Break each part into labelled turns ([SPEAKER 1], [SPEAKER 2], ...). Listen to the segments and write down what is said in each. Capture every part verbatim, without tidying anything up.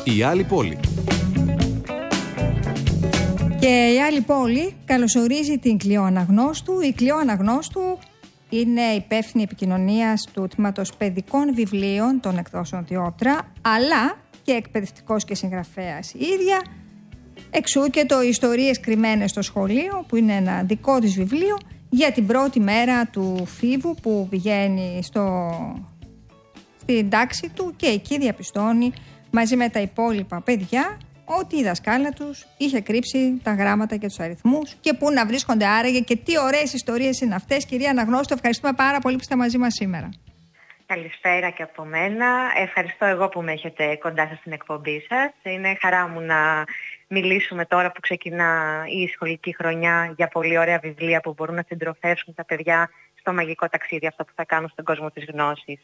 [SPEAKER 1] Η άλλη πόλη.
[SPEAKER 2] Και η άλλη πόλη καλωσορίζει την Κλειό Αναγνώστου. Η Κλειό Αναγνώστου είναι υπεύθυνη επικοινωνίας του τμήματος παιδικών βιβλίων των εκδόσεων Διόπτρα, αλλά και εκπαιδευτικός και συγγραφέας η ίδια. Εξού και το «Ιστορίες κρυμμένες στο σχολείο», που είναι ένα δικό της βιβλίο για την πρώτη μέρα του Φίβου που πηγαίνει στο... στην τάξη του, και εκεί διαπιστώνει μαζί με τα υπόλοιπα παιδιά ότι η δασκάλα τους είχε κρύψει τα γράμματα και τους αριθμούς και πού να βρίσκονται άραγε και τι ωραίες ιστορίες είναι αυτές. Κυρία Αναγνώστου, ευχαριστούμε πάρα πολύ που είστε μαζί μας σήμερα.
[SPEAKER 3] Καλησπέρα και από μένα. Ευχαριστώ εγώ που με έχετε κοντά σας στην εκπομπή σας. Είναι χαρά μου να μιλήσουμε τώρα που ξεκινά η σχολική χρονιά για πολύ ωραία βιβλία που μπορούν να συντροφεύσουν τα παιδιά στο μαγικό ταξίδι αυτό που θα κάνουν στον κόσμο της γνώσης.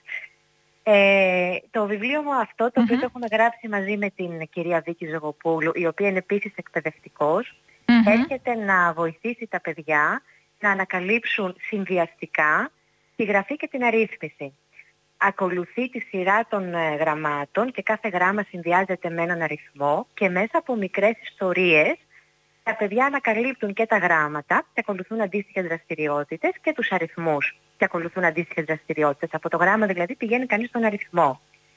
[SPEAKER 3] Ε, το βιβλίο μου αυτό, το οποίο mm-hmm. το έχουμε γράψει μαζί με την κυρία Βίκη Ζωγοπούλου, η οποία είναι επίσης εκπαιδευτικός, mm-hmm. έρχεται να βοηθήσει τα παιδιά να ανακαλύψουν συνδυαστικά τη γραφή και την αρρύθμιση. Ακολουθεί τη σειρά των ε, γραμμάτων και κάθε γράμμα συνδυάζεται με έναν αριθμό και μέσα από μικρές ιστορίες τα παιδιά ανακαλύπτουν και τα γράμματα και ακολουθούν αντίστοιχες δραστηριότητες και τους αριθμούς και ακολουθούν αντίστοιχες δραστηριότητες. Από το γράμμα δηλαδή πηγαίνει κανείς στον αριθμό.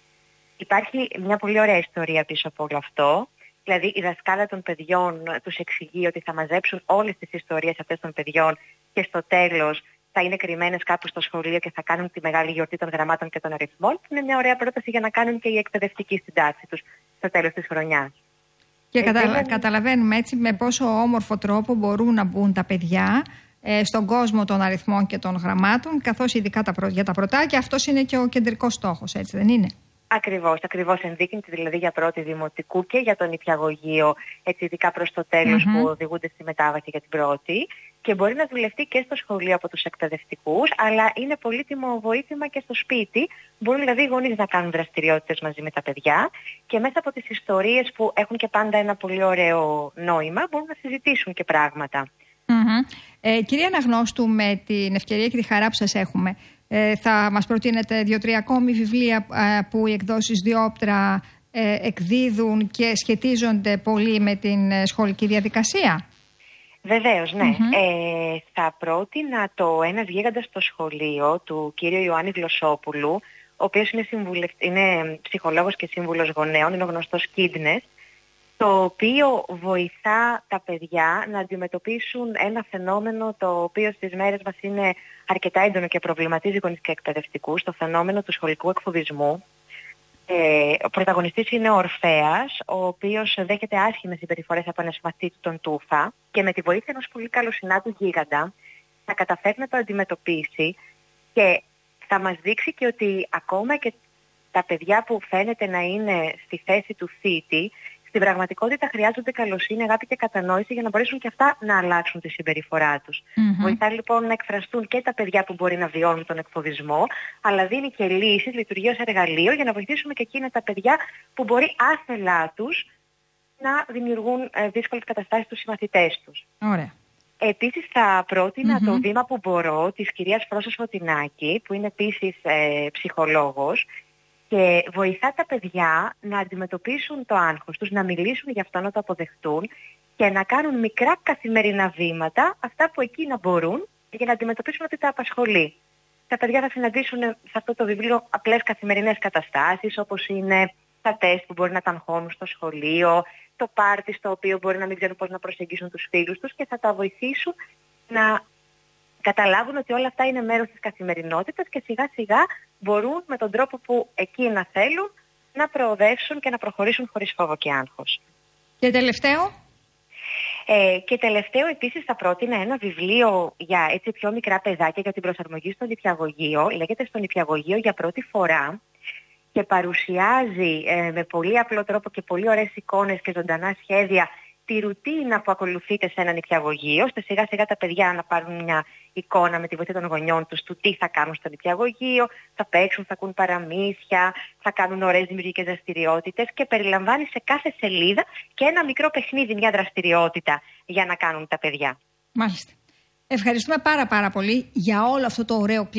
[SPEAKER 3] Υπάρχει μια πολύ ωραία ιστορία πίσω από όλο αυτό. Δηλαδή η δασκάλα των παιδιών τους εξηγεί ότι θα μαζέψουν όλες τις ιστορίες αυτές των παιδιών και στο τέλος θα είναι κρυμμένες κάπου στο σχολείο και θα κάνουν τη μεγάλη γιορτή των γραμμάτων και των αριθμών. Είναι μια ωραία πρόταση για να κάνουν και οι εκπαιδευτικοί στην τάξη τους στο τέλος της χρονιάς.
[SPEAKER 2] Και καταλα... καταλαβαίνουμε έτσι με πόσο όμορφο τρόπο μπορούν να μπουν τα παιδιά ε, στον κόσμο των αριθμών και των γραμμάτων, καθώς ειδικά τα προ... για τα πρωτάκια αυτός είναι και ο κεντρικός στόχος, έτσι δεν είναι?
[SPEAKER 3] Ακριβώς, ακριβώς ενδείκνυται δηλαδή για πρώτη δημοτικού και για τον νηπιαγωγείο, έτσι ειδικά προς το τέλος mm-hmm. που οδηγούνται στη μετάβαση για την πρώτη, και μπορεί να δουλευτεί και στο σχολείο από τους εκπαιδευτικούς, αλλά είναι πολύτιμο βοήθημα και στο σπίτι. Μπορούν δηλαδή οι γονείς να κάνουν δραστηριότητες μαζί με τα παιδιά και μέσα από τις ιστορίες που έχουν και πάντα ένα πολύ ωραίο νόημα μπορούν να συζητήσουν και πράγματα.
[SPEAKER 2] Mm-hmm. Ε, κυρία Αναγνώστου, με την ευκαιρία και τη χαρά που σας έχουμε, Ε, θα μας προτείνετε δύο-τρία ακόμη βιβλία ε, που οι εκδόσεις Διόπτρα ε, εκδίδουν και σχετίζονται πολύ με την ε, σχολική διαδικασία?
[SPEAKER 3] Βεβαίως, ναι.
[SPEAKER 2] Mm-hmm.
[SPEAKER 3] Ε, θα πρότεινα το «Ένας γίγαντας στο σχολείο» του κύριου Ιωάννη Γλωσσόπουλου, ο οποίος είναι, συμβουλευ... είναι ψυχολόγος και σύμβουλος γονέων, είναι ο γνωστός Kidness, το οποίο βοηθά τα παιδιά να αντιμετωπίσουν ένα φαινόμενο το οποίο στις μέρες μας είναι αρκετά έντονο και προβληματίζει γονείς και εκπαιδευτικούς, το φαινόμενο του σχολικού εκφοβισμού. Ε, ο πρωταγωνιστής είναι ο Ορφέας, ο οποίος δέχεται άσχημες συμπεριφορές από ένα συμμαθητή του τον Τούφα και με τη βοήθεια ενός πολύ καλοσυνάτου γίγαντα θα καταφέρει να το αντιμετωπίσει και θα μας δείξει και ότι ακόμα και τα παιδιά που φαίνεται να είναι στη θέση του θήτη, στην πραγματικότητα χρειάζονται καλοσύνη, αγάπη και κατανόηση για να μπορέσουν και αυτά να αλλάξουν τη συμπεριφορά τους. Mm-hmm. Βοηθάει λοιπόν να εκφραστούν και τα παιδιά που μπορεί να βιώνουν τον εκφοβισμό, αλλά δίνει και λύσεις, λειτουργεί ως εργαλείο για να βοηθήσουμε και εκείνα τα παιδιά που μπορεί άθελά τους να δημιουργούν ε, δύσκολες καταστάσεις στους συμμαθητές τους.
[SPEAKER 2] Ωραία.
[SPEAKER 3] Επίσης θα πρότεινα mm-hmm. το βήμα που μπορώ της κυρίας Φρόσας Φωτεινάκη, που είναι επίσης ε, ψυχολόγος, και βοηθά τα παιδιά να αντιμετωπίσουν το άγχος τους, να μιλήσουν για αυτό, να το αποδεχτούν και να κάνουν μικρά καθημερινά βήματα, αυτά που εκείνα μπορούν, για να αντιμετωπίσουν ότι τα απασχολεί. Τα παιδιά θα συναντήσουν σε αυτό το βιβλίο απλές καθημερινές καταστάσεις, όπως είναι τα τεστ που μπορεί να τα αγχώνουν στο σχολείο, το πάρτι στο οποίο μπορεί να μην ξέρουν πώς να προσεγγίσουν τους φίλους τους και θα τα βοηθήσουν να καταλάβουν ότι όλα αυτά είναι μέρος της καθημερινότητας και σιγά σιγά μπορούν με τον τρόπο που εκείνα θέλουν να προοδεύσουν και να προχωρήσουν χωρίς φόβο και άγχος.
[SPEAKER 2] Και τελευταίο?
[SPEAKER 3] Ε, και τελευταίο επίσης θα πρότεινα ένα βιβλίο για έτσι πιο μικρά παιδάκια για την προσαρμογή στο νηπιαγωγείο. Λέγεται στο νηπιαγωγείο για πρώτη φορά και παρουσιάζει ε, με πολύ απλό τρόπο και πολύ ωραίες εικόνες και ζωντανά σχέδια τη ρουτίνα που ακολουθείται σε ένα νηπιαγωγείο, ώστε σιγά σιγά τα παιδιά να πάρουν μια εικόνα με τη βοήθεια των γονιών τους του τι θα κάνουν στο νηπιαγωγείο, θα παίξουν, θα ακούν παραμύθια, θα κάνουν ωραίες δημιουργικές δραστηριότητες και περιλαμβάνει σε κάθε σελίδα και ένα μικρό παιχνίδι, μια δραστηριότητα για να κάνουν τα παιδιά.
[SPEAKER 2] Μάλιστα. Ευχαριστούμε πάρα πάρα πολύ για όλο αυτό το ωραίο